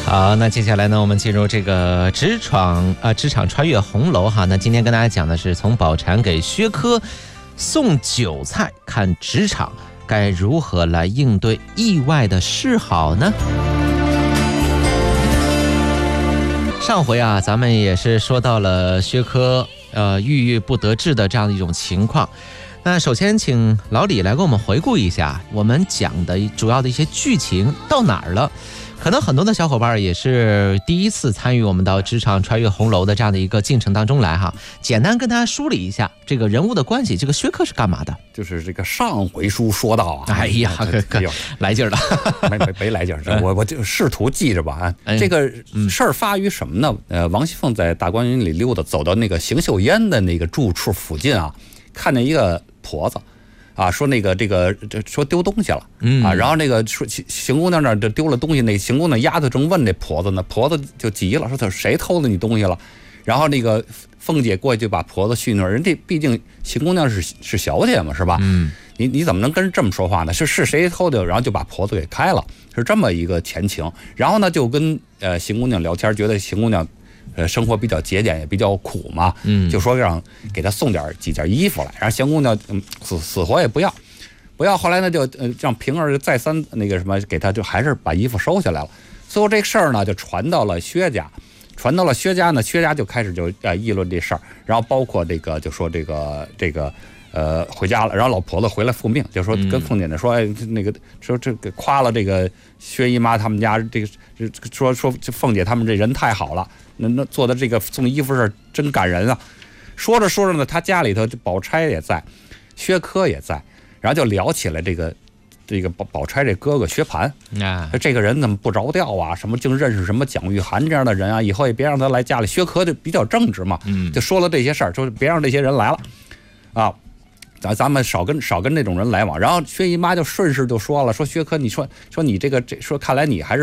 好，那接下来呢，我们进入这个职场穿越红楼哈。那今天跟大家讲的是从宝蟾给薛科送韭菜，看职场该如何来应对意外的示好呢？上回啊，咱们也是说到了薛科郁郁不得志的这样的一种情况。那首先请老李来给我们回顾一下我们讲的主要的一些剧情到哪儿了。可能很多的小伙伴也是第一次参与我们到职场穿越红楼的这样的一个进程当中来哈，简单跟大家梳理一下这个人物的关系。这个薛科是干嘛的？ 就是这个上回书说到啊， 哎呀，来劲儿了， 没来劲儿，我就试图记着吧。这个事儿发于什么呢？王熙凤在大观园里溜达，走到那个邢岫烟的那个住处附近啊，看见一个婆子。啊，说那个说丢东西了，啊，然后那个说邢姑娘那就丢了东西，那邢姑娘丫头正问那婆子呢，婆子就急了，说谁偷了你东西了？然后那个凤姐过去就把婆子训那，人家毕竟邢姑娘是小姐嘛，是吧？你怎么能跟人这么说话呢？是谁偷的？然后就把婆子给开了，是这么一个前情。然后呢，就跟邢姑娘聊天，觉得邢姑娘。生活比较节俭，也比较苦嘛，就说让给她送几件衣服来，然后邢姑娘死活也不要。后来呢，就让平儿再三那个什么给她，就还是把衣服收下来了。最后这个事儿呢，就传到了薛家，呢，薛家就开始就议论这事儿，然后包括这个就说这个回家了，然后老婆子回来复命，就说跟凤姐说，那个说这个夸了这个薛姨妈他们家这个说凤姐他们这人太好了，那做的这个送衣服事真感人啊。说着呢，他家里头宝钗也在，薛科也在，然后就聊起来这个宝钗这哥哥薛蟠啊，这个人怎么不着调啊？什么净认识什么蒋玉菡这样的人啊？以后也别让他来家里。薛科就比较正直嘛，就说了这些事儿，说别让这些人来了啊。咱们少跟这种人来往。然后薛姨妈就顺势就说了，说薛科，你说你这个说看来你还是